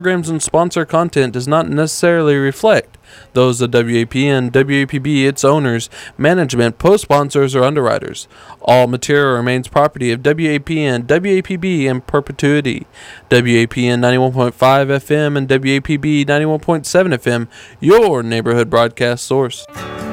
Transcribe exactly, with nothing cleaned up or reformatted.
programs and sponsor content does not necessarily reflect those of W A P N, W A P B, its owners, management, post-sponsors, or underwriters. All material remains property of W A P N, W A P B in perpetuity. W A P N ninety-one point five F M and W A P B ninety-one point seven F M, your neighborhood broadcast source.